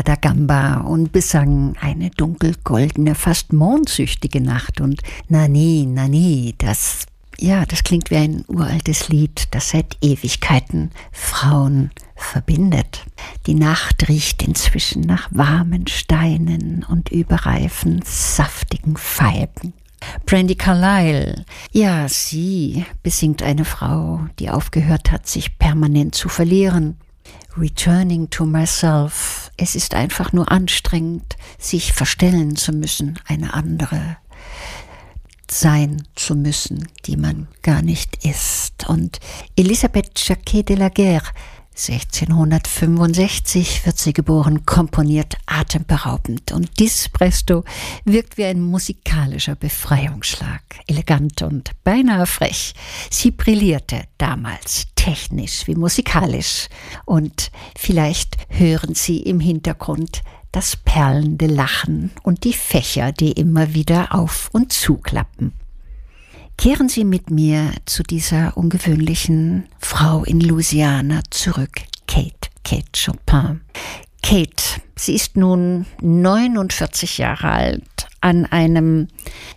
da Gamba und besang eine dunkelgoldene, fast mondsüchtige Nacht. Und Nani, das klingt wie ein uraltes Lied, das seit Ewigkeiten Frauen verbindet. Die Nacht riecht inzwischen nach warmen Steinen und überreifen, saftigen Feigen. Brandi Carlile, ja, sie besingt eine Frau, die aufgehört hat, sich permanent zu verlieren. Returning to myself. Es ist einfach nur anstrengend, sich verstellen zu müssen, eine andere sein zu müssen, die man gar nicht ist. Und Elisabeth Jacquet de la Guerre, 1665 wird sie geboren, komponiert atemberaubend. Und dieses Presto wirkt wie ein musikalischer Befreiungsschlag, elegant und beinahe frech. Sie brillierte damals technisch wie musikalisch. Und vielleicht hören Sie im Hintergrund das perlende Lachen und die Fächer, die immer wieder auf und zuklappen. Kehren Sie mit mir zu dieser ungewöhnlichen Frau in Louisiana zurück, Kate Chopin. Kate, sie ist nun 49 Jahre alt, an einem,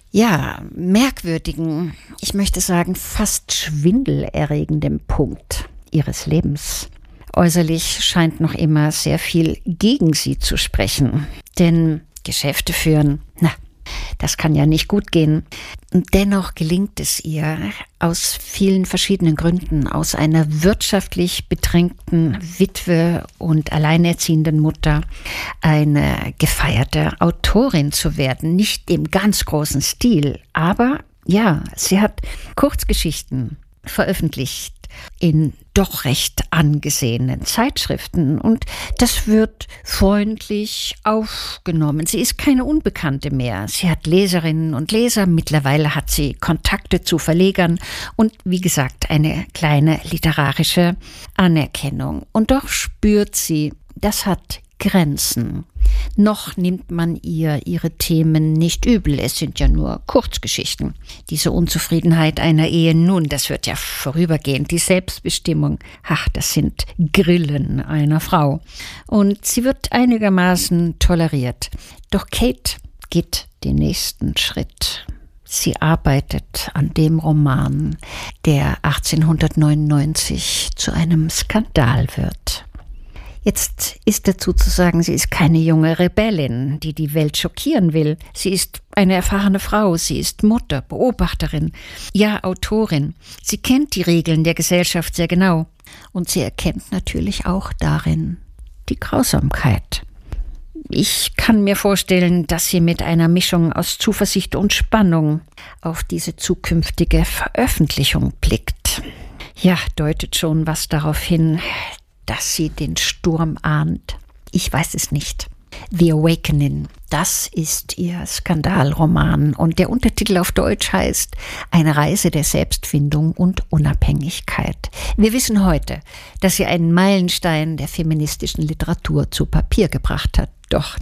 merkwürdigen, ich möchte sagen, fast schwindelerregenden Punkt ihres Lebens. Äußerlich scheint noch immer sehr viel gegen sie zu sprechen, denn Geschäfte führen, das kann ja nicht gut gehen. Und dennoch gelingt es ihr aus vielen verschiedenen Gründen, aus einer wirtschaftlich bedrängten Witwe und alleinerziehenden Mutter eine gefeierte Autorin zu werden. Nicht im ganz großen Stil, aber ja, sie hat Kurzgeschichten veröffentlicht in doch recht angesehenen Zeitschriften und das wird freundlich aufgenommen. Sie ist keine Unbekannte mehr. Sie hat Leserinnen und Leser. Mittlerweile hat sie Kontakte zu Verlegern und wie gesagt eine kleine literarische Anerkennung. Und doch spürt sie, das hat Grenzen. Noch nimmt man ihr ihre Themen nicht übel. Es sind ja nur Kurzgeschichten. Diese Unzufriedenheit einer Ehe, nun, das wird ja vorübergehen. Die Selbstbestimmung, das sind Grillen einer Frau. Und sie wird einigermaßen toleriert. Doch Kate geht den nächsten Schritt. Sie arbeitet an dem Roman, der 1899 zu einem Skandal wird. Jetzt ist dazu zu sagen, sie ist keine junge Rebellin, die die Welt schockieren will. Sie ist eine erfahrene Frau, sie ist Mutter, Beobachterin, ja Autorin. Sie kennt die Regeln der Gesellschaft sehr genau. Und sie erkennt natürlich auch darin die Grausamkeit. Ich kann mir vorstellen, dass sie mit einer Mischung aus Zuversicht und Spannung auf diese zukünftige Veröffentlichung blickt. Ja, deutet schon was darauf hin, dass sie den Sturm ahnt. Ich weiß es nicht. The Awakening, das ist ihr Skandalroman und der Untertitel auf Deutsch heißt Eine Reise der Selbstfindung und Unabhängigkeit. Wir wissen heute, dass sie einen Meilenstein der feministischen Literatur zu Papier gebracht hat. Doch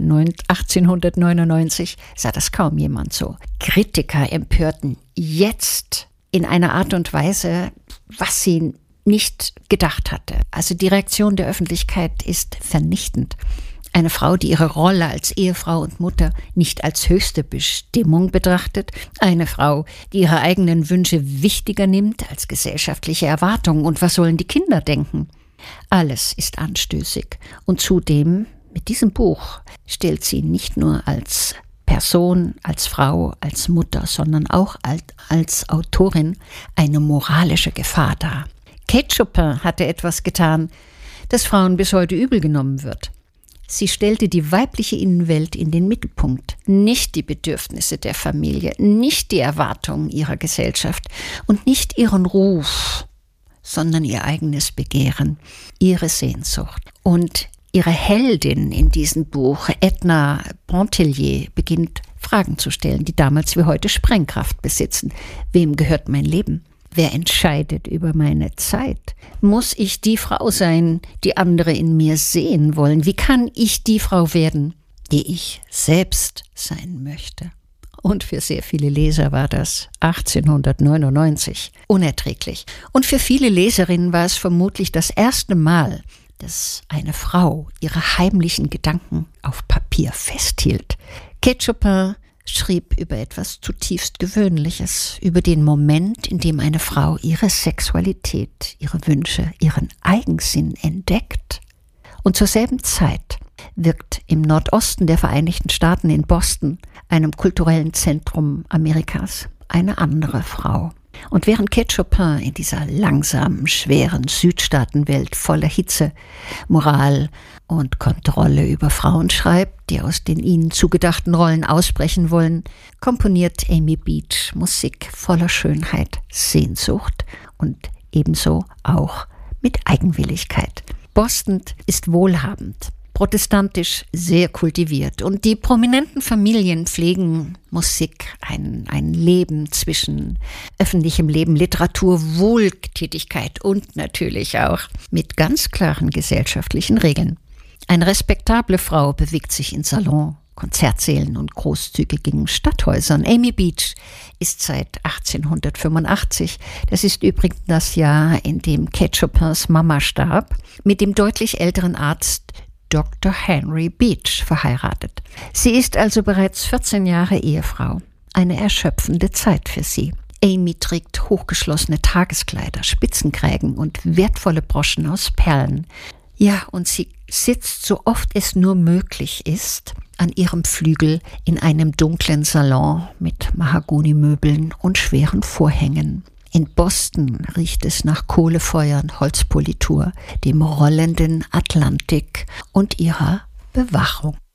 1899 sah das kaum jemand so. Kritiker empörten jetzt in einer Art und Weise, was sie nicht gedacht hatte. Also die Reaktion der Öffentlichkeit ist vernichtend. Eine Frau, die ihre Rolle als Ehefrau und Mutter nicht als höchste Bestimmung betrachtet. Eine Frau, die ihre eigenen Wünsche wichtiger nimmt als gesellschaftliche Erwartungen. Und was sollen die Kinder denken? Alles ist anstößig. Und zudem, mit diesem Buch, stellt sie nicht nur als Person, als Frau, als Mutter, sondern auch als Autorin eine moralische Gefahr dar. Kate Chopin hatte etwas getan, das Frauen bis heute übel genommen wird. Sie stellte die weibliche Innenwelt in den Mittelpunkt, nicht die Bedürfnisse der Familie, nicht die Erwartungen ihrer Gesellschaft und nicht ihren Ruf, sondern ihr eigenes Begehren, ihre Sehnsucht. Und ihre Heldin in diesem Buch, Edna Pontellier, beginnt Fragen zu stellen, die damals wie heute Sprengkraft besitzen. Wem gehört mein Leben? Wer entscheidet über meine Zeit? Muss ich die Frau sein, die andere in mir sehen wollen? Wie kann ich die Frau werden, die ich selbst sein möchte? Und für sehr viele Leser war das 1899 unerträglich. Und für viele Leserinnen war es vermutlich das erste Mal, dass eine Frau ihre heimlichen Gedanken auf Papier festhielt. Kate Chopin schrieb über etwas zutiefst Gewöhnliches, über den Moment, in dem eine Frau ihre Sexualität, ihre Wünsche, ihren Eigensinn entdeckt. Und zur selben Zeit wirkt im Nordosten der Vereinigten Staaten in Boston, einem kulturellen Zentrum Amerikas, eine andere Frau. Und während Kate Chopin in dieser langsamen, schweren Südstaatenwelt voller Hitze, Moral und Kontrolle über Frauen schreibt, die aus den ihnen zugedachten Rollen ausbrechen wollen, komponiert Amy Beach Musik voller Schönheit, Sehnsucht und ebenso auch mit Eigenwilligkeit. Boston ist wohlhabend, protestantisch sehr kultiviert und die prominenten Familien pflegen Musik, ein Leben zwischen öffentlichem Leben, Literatur, Wohltätigkeit und natürlich auch mit ganz klaren gesellschaftlichen Regeln. Eine respektable Frau bewegt sich in Salon, Konzertsälen und großzügigen Stadthäusern. Amy Beach ist seit 1885, das ist übrigens das Jahr, in dem Kate Chopins Mama starb, mit dem deutlich älteren Arzt Dr. Henry Beach verheiratet. Sie ist also bereits 14 Jahre Ehefrau. Eine erschöpfende Zeit für sie. Amy trägt hochgeschlossene Tageskleider, Spitzenkrägen und wertvolle Broschen aus Perlen. Ja, und sie sitzt, so oft es nur möglich ist, an ihrem Flügel in einem dunklen Salon mit Mahagonimöbeln und schweren Vorhängen. In Boston riecht es nach Kohlefeuern, Holzpolitur, dem rollenden Atlantik und ihrer Bewachung.